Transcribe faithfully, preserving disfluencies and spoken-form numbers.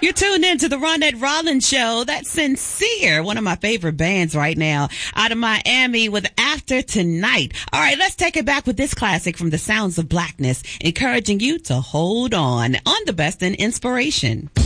You're tuned in to the Ronette Rollins Show. That's Sincere, one of my favorite bands right now, out of Miami with After Tonight. All right, let's take it back with this classic from the Sounds of Blackness, encouraging you to hold on on the best in inspiration.